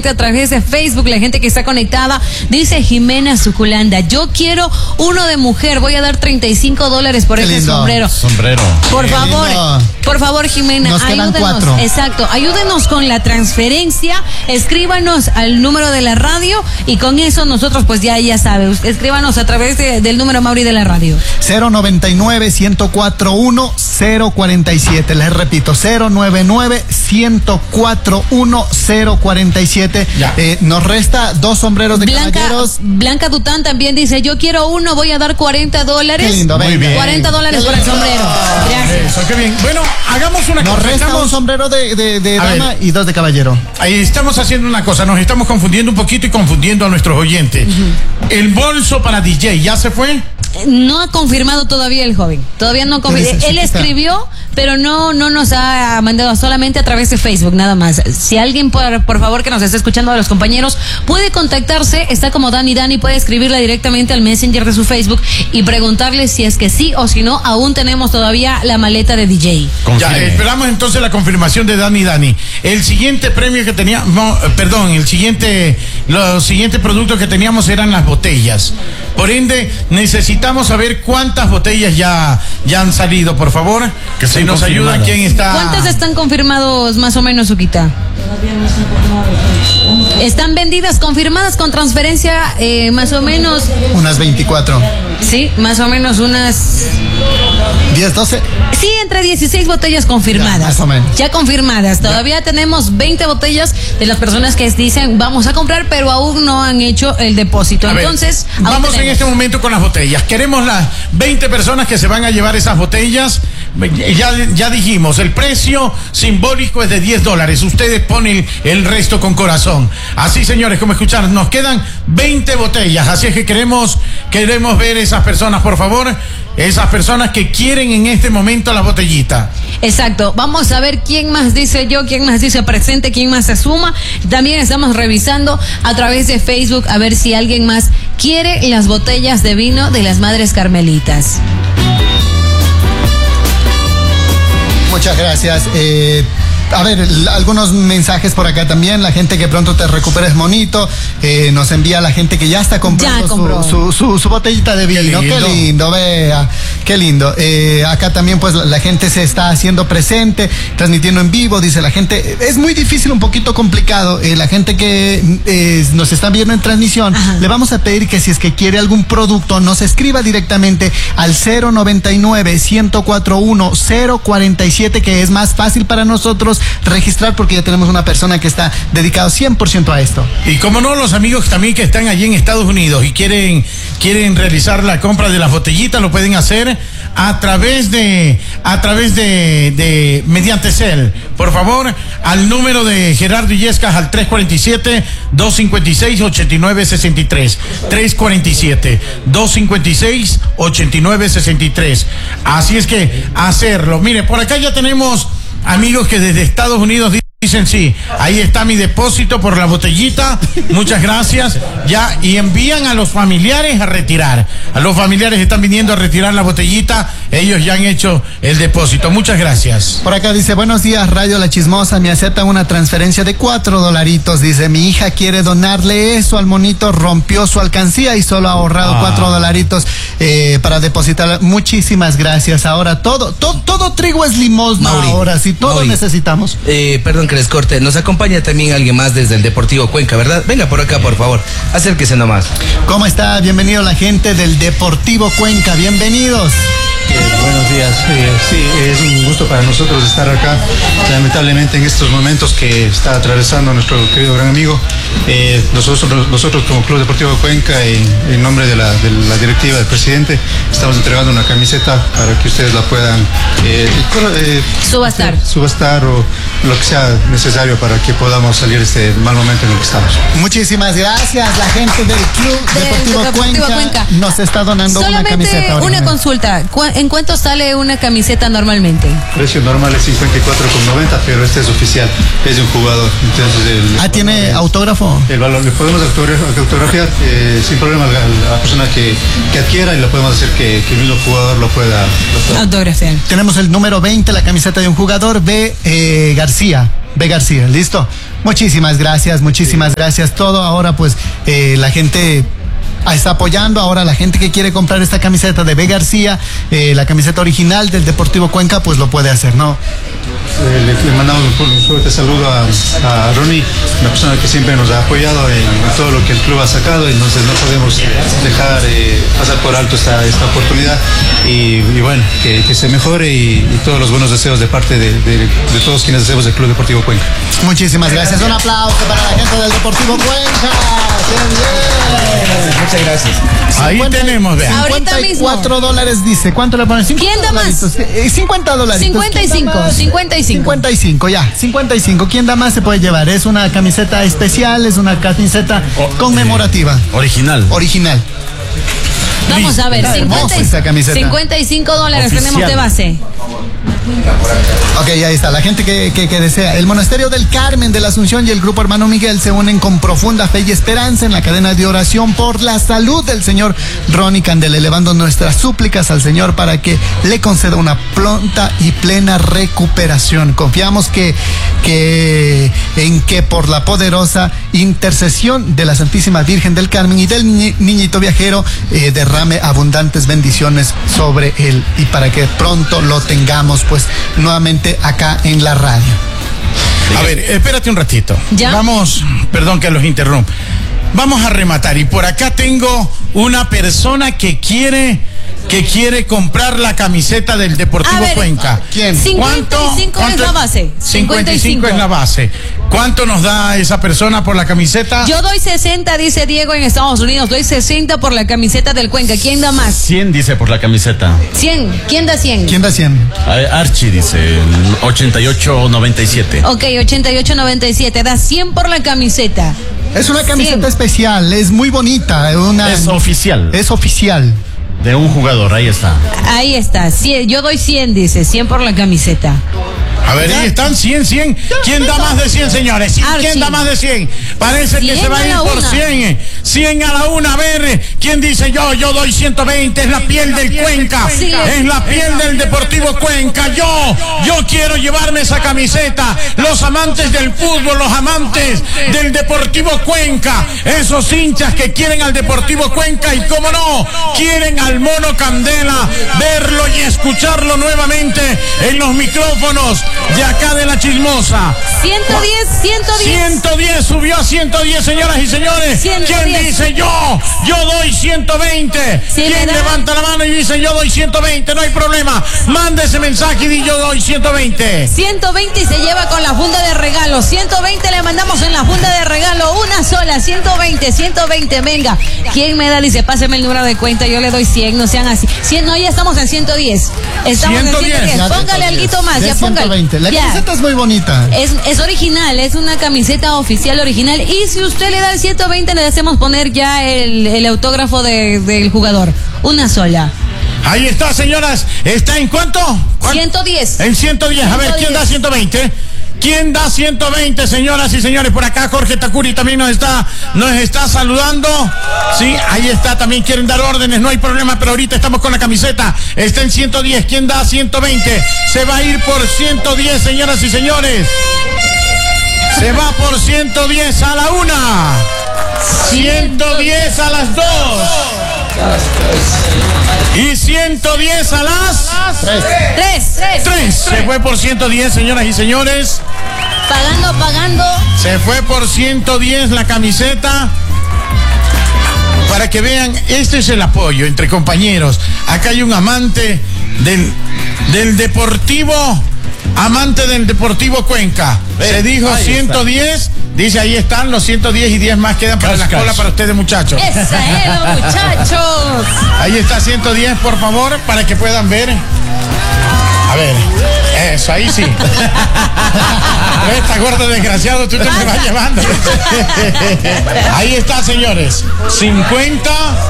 conecta a través de Facebook, la gente que está conectada. Dice Jimena Suculanda, yo quiero uno de mujer, voy a dar $35 por ese sombrero. Por favor, Jimena, nos quedan ayúdenos. 4. Exacto, ayúdenos con la transferencia, escríbanos al número de la radio y con eso nosotros pues ya sabe, escríbanos a través del número, Mauri, de la radio. 099-104-1047, les repito, 099-104-1047. Nos resta 2 sombreros de caballeros. Blanca Dután también dice, yo quiero uno, voy a dar $40. Qué lindo, muy bien. $40 por el sombrero. Gracias. Eso, qué bien. Bueno, hagamos una cosa. Nos resta un sombrero de dama y 2 de caballero. Ahí estamos haciendo una cosa, nos estamos confundiendo un poquito y confundiendo a nuestros oyentes. El bolso para DJ, ¿ya se fue? No ha confirmado todavía el joven. Todavía no confirmó. Él escribió, pero no nos ha mandado, solamente a través de Facebook, nada más. Si alguien, por favor, que nos esté escuchando, de los compañeros, puede contactarse, está como Dani, puede escribirle directamente al Messenger de su Facebook y preguntarle si es que sí o si no, aún tenemos todavía la maleta de DJ. Ya, esperamos entonces la confirmación de Dani. El siguiente premio que teníamos, los siguientes productos que teníamos eran las botellas. Por ende, necesitamos saber cuántas botellas ya han salido, por favor. Que si nos ayuda, ¿quién está? ¿Cuántas están confirmados más o menos, Suquita? Están vendidas, confirmadas con transferencia, más o menos. Unas 24. Sí, más o menos unas 10, 12. Sí, entre 16 botellas confirmadas. Ya, más o menos. Ya confirmadas. Todavía tenemos 20 botellas de las personas que dicen vamos a comprar, pero aún no han hecho el depósito. Entonces, vamos en este momento con las botellas. Queremos las 20 personas que se van a llevar esas botellas. Ya dijimos, el precio simbólico es de $10. Ustedes ponen el resto con corazón. Así, señores, como escucharon, nos quedan 20 botellas. Así es que queremos ver esas personas, por favor. Esas personas que quieren en este momento la botellita. Exacto. Vamos a ver quién más dice yo, quién más dice presente, quién más se suma. También estamos revisando a través de Facebook a ver si alguien más quiere las botellas de vino de las Madres Carmelitas. Muchas gracias. A ver, algunos mensajes por acá también. La gente que pronto te recuperes monito. Nos envía la gente que ya está comprando su botellita de vino. Qué lindo, vea. Qué lindo. Acá también pues la gente se está haciendo presente, transmitiendo en vivo. Dice la gente, es muy difícil, un poquito complicado. La gente que nos está viendo en transmisión, le vamos a pedir que si es que quiere algún producto, nos escriba directamente al 099-104-1047, que es más fácil para nosotros registrar porque ya tenemos una persona que está dedicado 100% a esto. Y como no, los amigos también que están allí en Estados Unidos y quieren realizar la compra de las botellitas, lo pueden hacer a través de mediante Cel. Por favor, al número de Gerardo Illescas al 347-256-8963. 347-256-8963. Así es que hacerlo. Mire, por acá ya tenemos amigos que desde Estados Unidos dicen sí, ahí está mi depósito por la botellita, muchas gracias, ya, y envían a los familiares a retirar. A los familiares están viniendo a retirar la botellita, ellos ya han hecho el depósito, muchas gracias. Por acá dice, buenos días, Radio La Chismosa, me aceptan una transferencia de $4, dice, mi hija quiere donarle eso al monito, rompió su alcancía y solo ha ahorrado $4 para depositar. Muchísimas gracias. Ahora todo trigo es limosna. Mauri, ahora sí, todo necesitamos. Perdón que les corte, nos acompaña también alguien más desde el Deportivo Cuenca, ¿verdad? Venga por acá, por favor, acérquese nomás. ¿Cómo está? Bienvenido la gente del Deportivo Cuenca, bienvenidos. Buenos días, sí, es un gusto para nosotros estar acá, lamentablemente en estos momentos que está atravesando nuestro querido gran amigo. Nosotros como Club Deportivo Cuenca, en nombre de la directiva del presidente, estamos entregando una camiseta para que ustedes la puedan subastar o lo que sea necesario para que podamos salir de este mal momento en el que estamos. Muchísimas gracias. La gente del Club Deportivo Cuenca nos está donando una camiseta. Solamente una consulta, ¿en cuánto sale una camiseta normalmente? El precio normal es $54,90, pero este es oficial, es de un jugador. Entonces ¿tiene autógrafo? El valor le podemos autografiar sin problema a la persona que adquiera, y lo podemos hacer que el mismo jugador lo pueda autografiar. Tenemos el número 20, la camiseta de un jugador, B. García, ¿listo? Muchísimas gracias. Todo ahora pues la gente está apoyando. Ahora la gente que quiere comprar esta camiseta de B. García, la camiseta original del Deportivo Cuenca, pues lo puede hacer, ¿no? Le mandamos un fuerte saludo a Ronnie, una persona que siempre nos ha apoyado en todo lo que el club ha sacado, entonces no podemos dejar pasar por alto esta oportunidad y bueno, que se mejore y todos los buenos deseos de parte de todos quienes hacemos el Club Deportivo Cuenca. Muchísimas gracias. Un aplauso para la gente del Deportivo Cuenca. ¡Qué bien! Muchas gracias. Ahí tenemos, vean. Ahorita mismo. $54 dice. ¿Cuánto le ponen? ¿Quién da más? $50. 55, ya. 55. ¿Quién da más se puede llevar? Es una camiseta especial, es una camiseta conmemorativa. Original. Vamos a ver, $55 tenemos de base. Ok, ahí está, la gente que desea. El Monasterio del Carmen de la Asunción y el Grupo Hermano Miguel se unen con profunda fe y esperanza en la cadena de oración por la salud del señor Ronnie Candela, elevando nuestras súplicas al Señor para que le conceda una pronta y plena recuperación. Confiamos en que por la poderosa intercesión de la Santísima Virgen del Carmen y del niñito viajero derrame abundantes bendiciones sobre él y para que pronto lo tengamos pues nuevamente acá en la radio. A ver, espérate un ratito. ¿Ya? Vamos, perdón que los interrumpa. Vamos a rematar y por acá tengo una persona que quiere comprar la camiseta del Deportivo Cuenca. ¿Quién? 55 es la base. 55 es la base. ¿Cuánto nos da esa persona por la camiseta? Yo doy 60, dice Diego en Estados Unidos. Doy 60 por la camiseta del Cuenca. ¿Quién da más? 100 dice por la camiseta. 100. ¿Quién da 100? ¿Quién da 100? Archie dice 88.97. Ok, 88.97. Da 100 por la camiseta. Es una camiseta 100. especial, es muy bonita. Es oficial. Es oficial. De un jugador, ahí está. Ahí está. 100. Yo doy 100, dice. 100 por la camiseta. A ver, ahí están 100. ¿Quién da más de 100, señores? ¿Quién da más de 100? Parece que se va a ir por 100. 100 a la una. A ver, ¿quién dice yo doy 120? Es la piel del Cuenca. Es la piel del Deportivo Cuenca. Yo quiero llevarme esa camiseta. Los amantes del fútbol, los amantes del Deportivo Cuenca. Esos hinchas que quieren al Deportivo Cuenca y, cómo no, quieren al Mono Candela. Verlo y escucharlo nuevamente en los micrófonos de acá de La Chismosa. 110 subió a 110, señoras y señores. 110. ¿Quién dice yo doy 120? ¿Quién levanta la mano y dice yo doy 120? No hay problema. Mande ese mensaje y di yo doy 120. 120 y se lleva con la funda de regalo. 120 le mandamos en la funda de regalo. Una sola. 120. Venga. ¿Quién me da? Dice, páseme el número de cuenta. Yo le doy 100. No sean así. 100, no, ya estamos en 110. Estamos 110. en 110. Póngale alguito más. Ya póngale. La camiseta es muy bonita. Es original, es una camiseta oficial original. Y si usted le da el 120, le hacemos poner ya el autógrafo del jugador. Una sola. Ahí está, señoras. ¿Está en cuánto? 110. En 110. A ver, ¿quién da 120? ¿Quién da 120, señoras y señores? Por acá Jorge Takuri también nos está saludando. Sí, ahí está, también quieren dar órdenes, no hay problema, pero ahorita estamos con la camiseta. Está en 110, ¿quién da 120? Se va a ir por 110, señoras y señores. Se va por 110 a la una. 110 a las 2. Y 110 a las 3. Se fue por 110, señoras y señores. Pagando. Se fue por 110 la camiseta. Para que vean, este es el apoyo entre compañeros. Acá hay un amante del Deportivo. Amante del Deportivo Cuenca. Se dijo 110. Dice, ahí están los 110 y 10 más quedan para la cola para ustedes, muchachos. ¡Esa es, muchachos! Ahí está 110, por favor, para que puedan ver. A ver, eso, ahí sí. Esta gordo desgraciado, tú te me vas llevando. Ahí está, señores. 50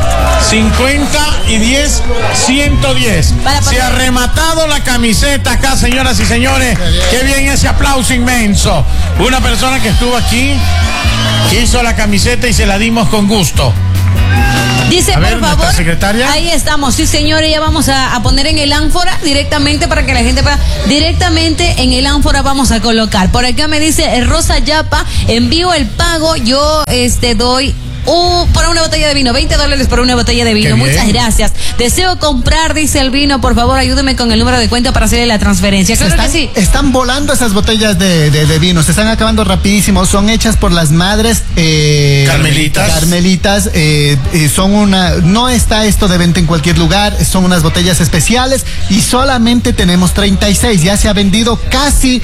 y 10, 110. Se ha rematado la camiseta acá, señoras y señores. Qué bien ese aplauso inmenso. Una persona que estuvo aquí, que hizo la camiseta y se la dimos con gusto. Dice, A ver, por favor, ¿nuestra secretaria? ahí estamos, sí señores, ya vamos a poner en el ánfora directamente para que la gente pueda, directamente en el ánfora vamos a colocar. Por acá me dice Rosa Yapa, envío el pago, yo doy por una botella de vino, $20 por una botella de vino. Muchas gracias. Deseo comprar, dice el vino, por favor, ayúdeme con el número de cuenta para hacerle la transferencia. Claro que sí. Están volando esas botellas de vino, se están acabando rapidísimo. Son hechas por las madres Carmelitas. No está esto de venta en cualquier lugar, son unas botellas especiales y solamente tenemos 36. Ya se ha vendido casi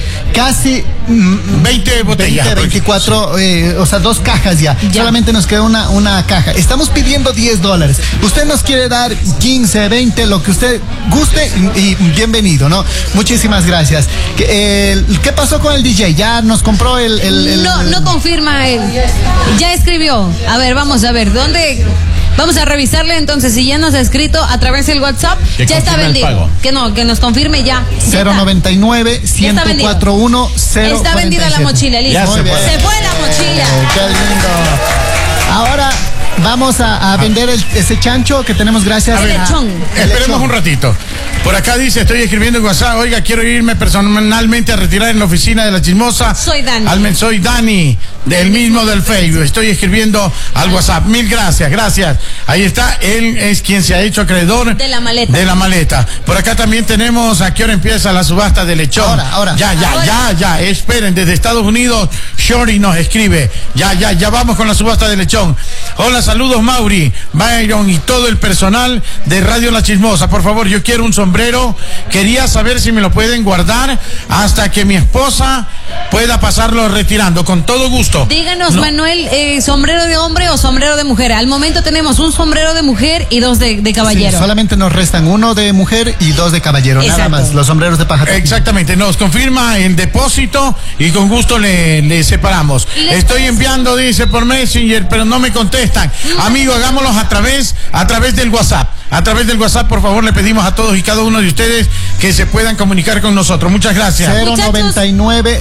20 botellas. 24, o sea, 2 cajas ya. Solamente nos queda una caja. Estamos pidiendo $10. Usted nos quiere dar 15, 20, lo que usted guste y bienvenido, ¿no? Muchísimas gracias. ¿Qué pasó con el DJ? ¿Ya nos compró el... No confirma él. Ya escribió. A ver, vamos a ver, ¿dónde? Vamos a revisarle entonces si ya nos ha escrito a través del WhatsApp. Ya está vendido. Que nos confirme ya. 099 1041 047. Está vendida la mochila, listo. Se fue la mochila. Qué lindo. Ahora vamos a vender ese chancho que tenemos gracias a lechón. Esperemos un ratito. Por acá dice, estoy escribiendo en WhatsApp, oiga, quiero irme personalmente a retirar en la oficina de la Chismosa. Soy Dani. Soy Dani, del mismo del Facebook. Estoy escribiendo al WhatsApp. Mil gracias. Ahí está, él es quien se ha hecho acreedor de la maleta. Por acá también tenemos, ¿a qué hora empieza la subasta de lechón? Ahora. Ya, esperen, desde Estados Unidos, Shori nos escribe. Ya vamos con la subasta de lechón. Hola, saludos Mauri, Byron y todo el personal de Radio La Chismosa. Por favor, yo quiero un sombrero. Quería saber si me lo pueden guardar hasta que mi esposa pueda pasarlo retirando. Con todo gusto. Díganos, Manuel, ¿sombrero de hombre o sombrero de mujer? Al momento tenemos un sombrero de mujer y 2 de caballero. Sí, solamente nos restan 1 de mujer y 2 de caballero. Exacto. Nada más, los sombreros de paja. Exactamente, nos confirma el depósito y con gusto le separamos. Estoy enviando, dice, por Messenger, pero no me contestan. Amigo, hagámoslos a través del WhatsApp. A través del WhatsApp, por favor, le pedimos a todos y cada uno de ustedes que se puedan comunicar con nosotros. Muchas gracias. 099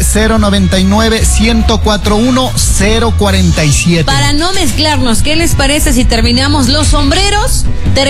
1041 047. Para no mezclarnos, ¿qué les parece si terminamos los sombreros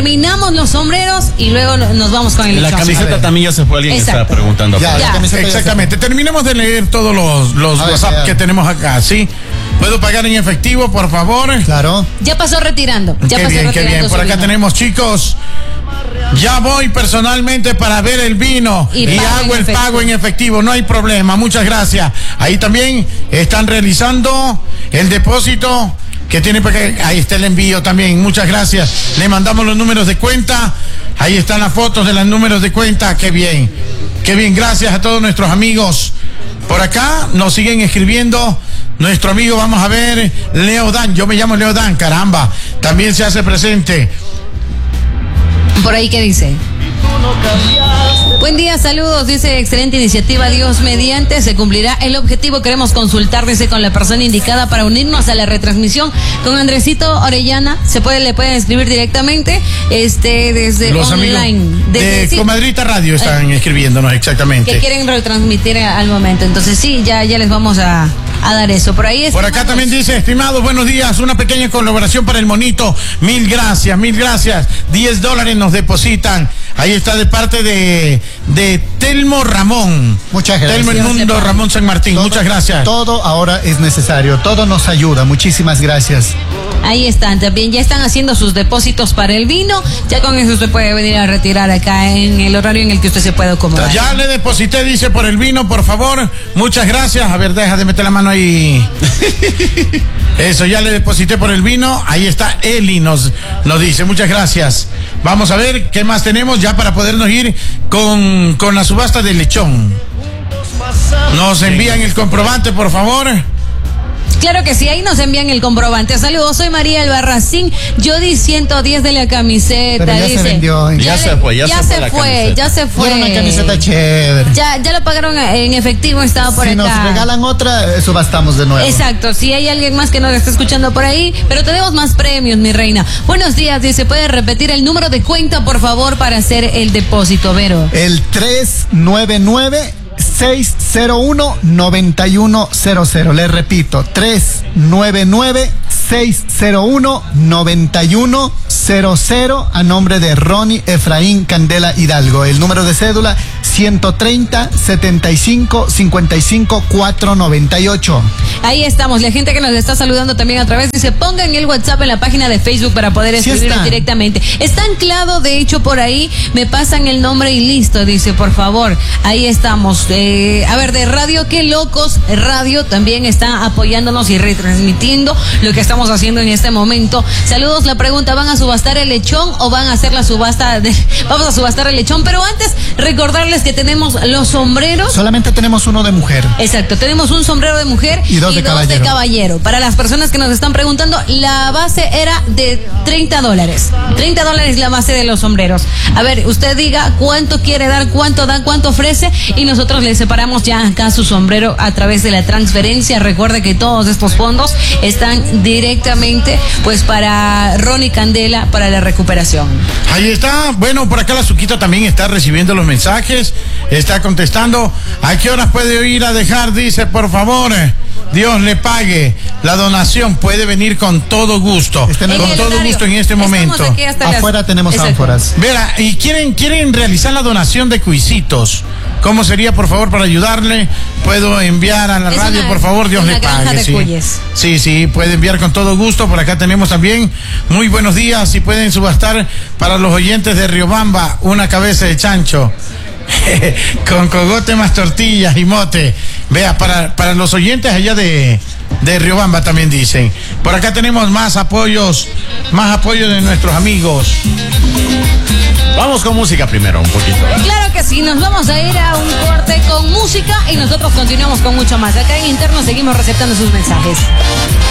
y luego nos vamos con el La camiseta también ya se fue, alguien está preguntando. Exactamente. Terminemos de leer todos los WhatsApp que tenemos acá, ¿sí? ¿Puedo pagar en efectivo, por favor? Claro. Ya pasó retirando. Qué bien. Por acá tenemos, chicos. Ya voy personalmente para ver el vino y hago el pago en efectivo, no hay problema, muchas gracias. Ahí también están realizando el depósito que tiene, ahí está el envío también, muchas gracias. Le mandamos los números de cuenta, ahí están las fotos de los números de cuenta, qué bien, gracias a todos nuestros amigos. Por acá nos siguen escribiendo. Nuestro amigo, vamos a ver, Leo Dan, yo me llamo Leo Dan, caramba, también se hace presente. Por ahí, ¿qué dice? Buen día, saludos, dice, excelente iniciativa, Dios mediante, se cumplirá el objetivo, queremos consultar, dice, con la persona indicada para unirnos a la retransmisión con Andresito Orellana, le pueden escribir directamente, desde los online. Amigos de Comadrita Radio están escribiéndonos, exactamente. Que quieren retransmitir al momento, entonces sí, ya les vamos a dar eso. Por ahí por acá también dice, estimados, buenos días, una pequeña colaboración para el monito, mil gracias, $10 nos depositan, ahí está de parte de Telmo Ramón. Muchas gracias. Telmo Mundo Ramón San Martín, muchas gracias. Todo ahora es necesario, todo nos ayuda, muchísimas gracias. Ahí están, también ya están haciendo sus depósitos para el vino, ya con eso usted puede venir a retirar acá en el horario en el que usted se puede acomodar. Ya le deposité, dice, por el vino, por favor, muchas gracias. A ver, deja de meter la mano ahí. Eso, ya le deposité por el vino, ahí está Eli, nos dice, muchas gracias. Vamos a ver qué más tenemos ya para podernos ir con la subasta de lechón. Nos envían el comprobante, por favor. Claro que sí, ahí nos envían el comprobante. Saludos, soy María Albarracín. Yo di 110 de la camiseta. Pero ya dice. Se vendió. Ya se fue. Era una camiseta chévere. Ya lo pagaron en efectivo, estaba por acá. Si nos regalan otra, subastamos de nuevo. Exacto, si hay alguien más que nos está escuchando por ahí, pero tenemos más premios, mi reina. Buenos días, dice, ¿puede repetir el número de cuenta, por favor, para hacer el depósito, Vero? El 399 601-9100. Le repito, 399 601-9100 a nombre de Ronnie Efraín Candela Hidalgo. El número de cédula 130-75-55-498. Ahí estamos. La gente que nos está saludando también a través dice, pongan el WhatsApp en la página de Facebook para poder escribir directamente. Está anclado, de hecho, por ahí. Me pasan el nombre y listo, dice, por favor. Ahí estamos. A ver, de Radio Qué Locos Radio también está apoyándonos y retransmitiendo lo que estamos haciendo en este momento. Saludos. La pregunta, ¿van a subastar el lechón o van a hacer la subasta? Vamos a subastar el lechón, pero antes recordarles que tenemos los sombreros. Solamente tenemos uno de mujer. Exacto, tenemos un sombrero de mujer y dos de caballero. Para las personas que nos están preguntando, la base era de $30. $30 la base de los sombreros. A ver, usted diga cuánto quiere dar, cuánto da, cuánto ofrece y nosotros le separamos ya acá su sombrero a través de la transferencia. Recuerde que todos estos fondos están directamente pues para Ronnie Candela, para la recuperación. Ahí está. Bueno, por acá la Suquita también está recibiendo los mensajes, está contestando. ¿A qué horas puede ir a dejar? Dice, por favor, Dios le pague. La donación puede venir con todo gusto. Con todo gusto en este momento. Afuera tenemos ánforas. Vera, ¿y quieren realizar la donación de cuisitos? ¿Cómo sería, por favor, para ayudarle? ¿Puedo enviar a la radio, por favor? Dios le pague. Sí, puede enviar con todo gusto. Por acá tenemos también, muy buenos días, si pueden subastar para los oyentes de Riobamba una cabeza de chancho. Con cogote más tortillas y mote. Vea, para los oyentes allá de Riobamba también dicen. Por acá tenemos más apoyo de nuestros amigos. Vamos con música primero, un poquito. Claro que sí, nos vamos a ir a un corte con música y nosotros continuamos con mucho más. Acá en Interno seguimos receptando sus mensajes.